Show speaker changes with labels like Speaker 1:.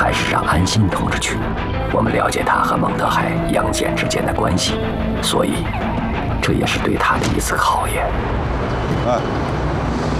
Speaker 1: 还是让安心同志去。我们了解他和蒙德海、杨戬之间的关系，所以这也是对他的一次考验。
Speaker 2: 哎。